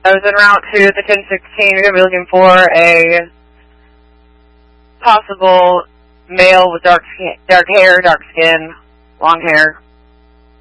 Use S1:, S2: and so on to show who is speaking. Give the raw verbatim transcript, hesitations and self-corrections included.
S1: I was en route to the ten sixteen. We're going to be looking for a possible male with dark skin, dark hair, dark skin, long hair.